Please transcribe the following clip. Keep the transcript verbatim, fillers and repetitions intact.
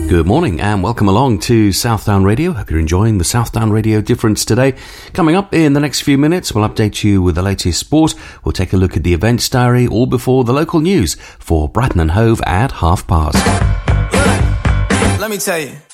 Good morning and welcome along to Southdown Radio. Hope you're enjoying the Southdown Radio difference today. Coming up in the next few minutes, we'll update you with the latest sport. We'll take a look at the events diary, all before the local news for Brighton and Hove at half past. Let me tell you.